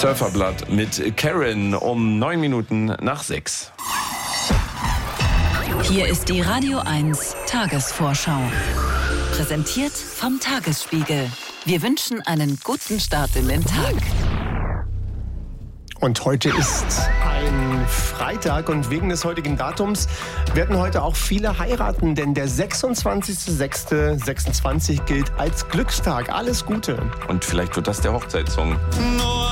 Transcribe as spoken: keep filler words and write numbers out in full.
Surferblatt mit Karen um neun Minuten nach sechs. Hier ist die Radio eins Tagesvorschau. Präsentiert vom Tagesspiegel. Wir wünschen einen guten Start in den Tag. Und heute ist ein Freitag und wegen des heutigen Datums werden heute auch viele heiraten, denn der sechsundzwanzigster sechster sechsundzwanzig gilt als Glückstag. Alles Gute. Und vielleicht wird das der Hochzeitssong.